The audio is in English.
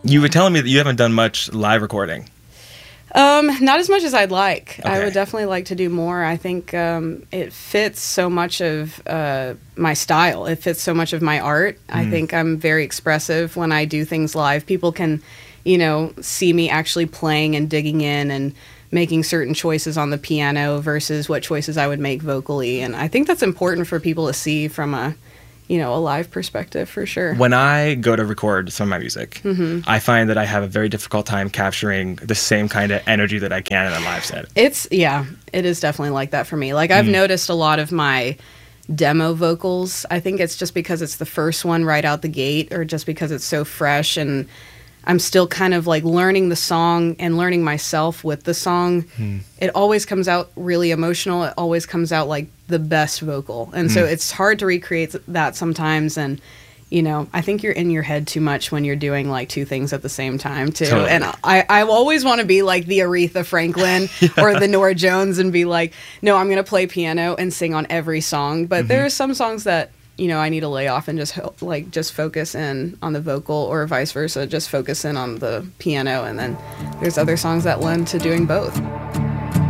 You were telling me that you haven't done much live recording. Not as much as I'd like. Okay. I would definitely like to do more. I think it fits so much of my style. It fits so much of my art. I think I'm very expressive when I do things live. People can, see me actually playing and digging in and making certain choices on the piano versus what choices I would make vocally. And I think that's important for people to see from a live perspective, for sure. When I go to record some of my music, I find that I have a very difficult time capturing the same kind of energy that I can in a live set. It is definitely like that for me. Like, I've noticed a lot of my demo vocals, I think it's just because it's the first one right out the gate, or just because it's so fresh, and I'm still kind of like learning the song and learning myself with the song. It always comes out really emotional. It always comes out like the best vocal. And so it's hard to recreate that sometimes. And, I think you're in your head too much when you're doing like two things at the same time too. Totally. And I always want to be like the Aretha Franklin or the Norah Jones and be like, no, I'm going to play piano and sing on every song. But there are some songs that, I need to lay off and just focus in on the vocal, or vice versa, just focus in on the piano. And then there's other songs that lend to doing both.